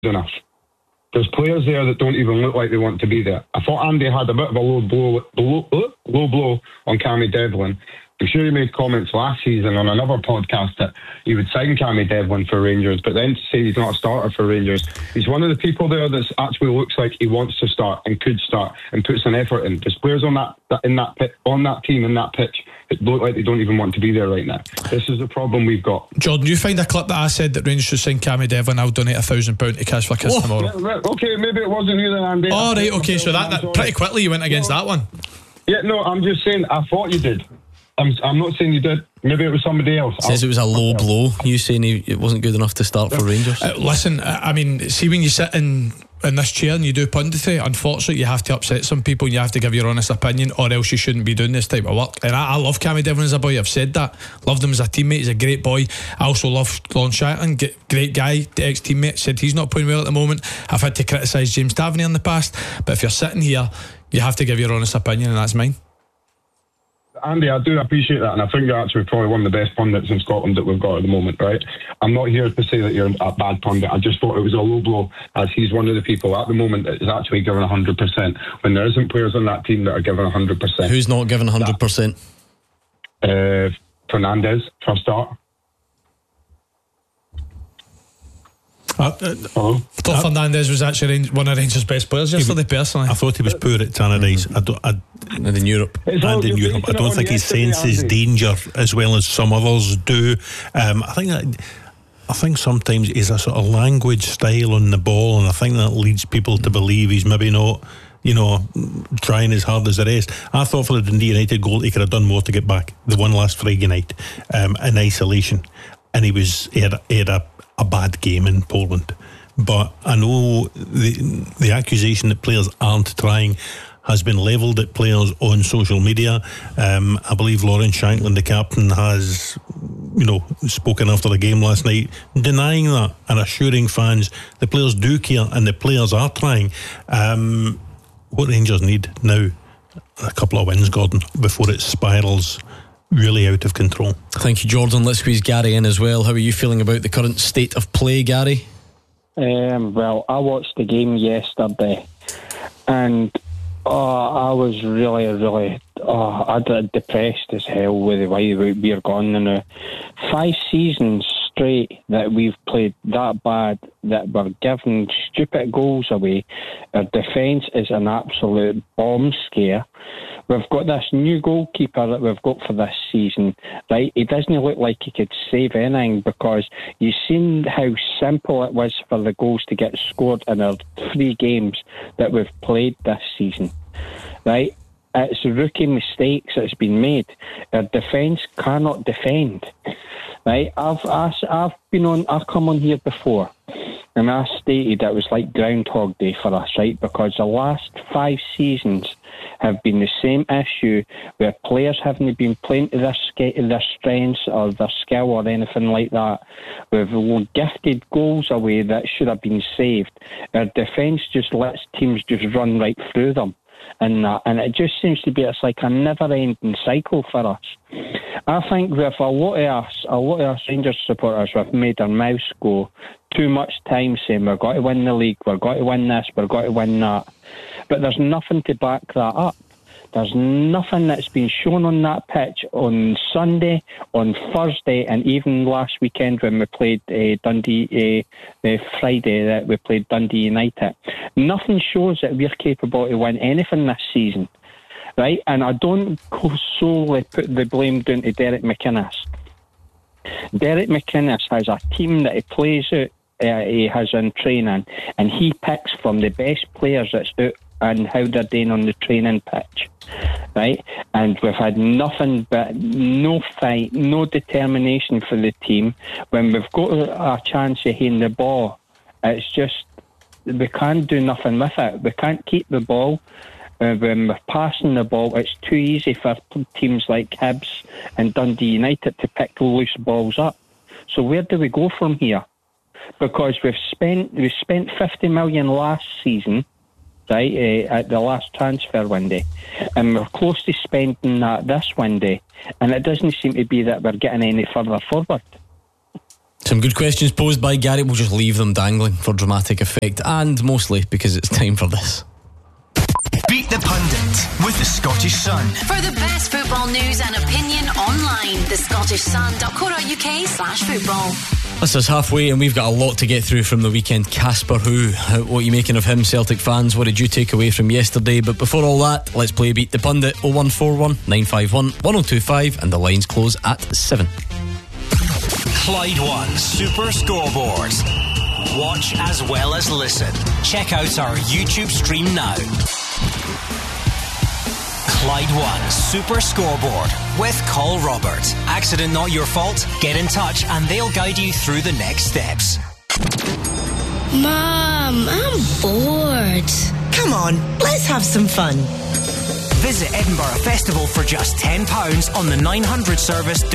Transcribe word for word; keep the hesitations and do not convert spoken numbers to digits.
enough. There's players there that don't even look like they want to be there. I thought Andy had a bit of a low blow, blow, uh, low blow on Cammy Devlin. I'm sure he made comments last season on another podcast that he would sign Cammy Devlin for Rangers, but then to say he's not a starter for Rangers. He's one of the people there that actually looks like he wants to start and could start and puts an effort in. There's players on that, that in that pit, on that team in that pitch that look like they don't even want to be there right now. This is the problem we've got. Jordan, you find a clip that I said that Rangers should sign Cammy Devlin. I'll donate a thousand pound to Kiss for Kiss oh, tomorrow. Yeah, right, okay, maybe it wasn't you then, Andy. Oh, right, okay, so that, that pretty quickly you went against no, that one. Yeah, no, I'm just saying I thought you did. I'm, I'm not saying you did. Maybe it was somebody else. Says it was a low blow. You saying he, it wasn't good enough to start for Rangers? Uh, listen, I mean, see when you sit in in this chair and you do punditry, unfortunately you have to upset some people and you have to give your honest opinion, or else you shouldn't be doing this type of work. And I, I love Cammy Devlin as a boy. I've said that. Loved him as a teammate. He's a great boy. I also love Lon Shatton, great guy, ex-teammate. Said he's not playing well at the moment. I've had to criticise James Tavernier in the past, but if you're sitting here, you have to give your honest opinion, and that's mine. Andy, I do appreciate that, and I think you're actually probably one of the best pundits in Scotland that we've got at the moment, right? I'm not here to say that you're a bad pundit. I just thought it was a low blow, as he's one of the people at the moment that is actually giving one hundred percent when there isn't players on that team that are giving one hundred percent. Who's not giving one hundred percent? Uh, Fernandez, for a start. I, uh, I thought uh, Fernandez was actually one of Rangers' best players yesterday, personally. I thought he was poor at Tannadice. I don't, I, and in Europe. And in Europe. I don't think he senses danger as well as some others do. Um, I think that. I think sometimes he's a sort of language style on the ball, and I think that leads people to believe he's maybe not, you know, trying as hard as the rest. I thought for the Dundee United goal, he could have done more to get back. The one last Friday night, um, in isolation, and he was he had, he had a. a bad game in Poland. But I know the the accusation that players aren't trying has been levelled at players on social media. Um, I believe Lawrence Shankland, the captain, has, you know, spoken after the game last night, denying that and assuring fans the players do care and the players are trying. Um, what Rangers need now, a couple of wins, Gordon, before it spirals really out of control. Thank you, Jordan. Let's squeeze Gary in as well. How are you feeling about the current state of play, Gary? Um, well, I watched the game yesterday, and oh, I was really, really, oh, I got depressed as hell with the way we're going now. Five seasons straight that we've played that bad, that we're giving stupid goals away. Our defence is an absolute bomb scare. We've got this new goalkeeper that we've got for this season, right? He doesn't look like he could save anything, because you've seen how simple it was for the goals to get scored in our three games that we've played this season, right? It's rookie mistakes that's been made. Our defence cannot defend, right? I've, I've, I've been on, I've come on here before, and I stated it was like Groundhog Day for us, right? Because the last five seasons have been the same issue, where players haven't been playing to their, their strengths or their skill or anything like that. We've gifted goals away that should have been saved. Our defence just lets teams just run right through them. And that, and it just seems to be, it's like a never-ending cycle for us. I think with a lot of us, a lot of us Rangers supporters, we've made our mouths go too much time saying we've got to win the league, we've got to win this, we've got to win that. But there's nothing to back that up. There's nothing that's been shown on that pitch on Sunday, on Thursday, and even last weekend when we played uh, Dundee, uh, uh, Friday that we played Dundee United. Nothing shows that we're capable to win anything this season, right? And I don't solely put the blame down to Derek McInnes. Derek McInnes has a team that he plays out, uh, he has in training, and he picks from the best players that's out and how they're doing on the training pitch, right? And we've had nothing but no fight, no determination for the team. When we've got a chance of hitting the ball, it's just, we can't do nothing with it. We can't keep the ball. Uh, when we're passing the ball, it's too easy for teams like Hibs and Dundee United to pick loose balls up. So where do we go from here? Because we've spent we spent fifty million last season, right, uh, at the last transfer window, and we're close to spending that this window, and it doesn't seem to be that we're getting any further forward. Some good questions posed by Gary. We'll just leave them dangling for dramatic effect, and mostly because it's time for this. Beat the Pundit with the Scottish Sun. For the best football news and opinion online, the scottish sun dot co dot uk slash football. This is halfway and we've got a lot to get through from the weekend. Casper Who, what are you making of him, Celtic fans? What did you take away from yesterday? But before all that, let's play Beat the Pundit. oh one four one, nine five one, one oh two five, and the lines close at seven. Clyde One Super Scoreboard. Watch as well as listen. Check out our YouTube stream now. Clyde One Super Scoreboard with Call Robert. Accident not your fault? Get in touch and they'll guide you through the next steps. Mom, I'm bored. Come on, let's have some fun. Visit Edinburgh Festival for just ten pounds on the nine hundred service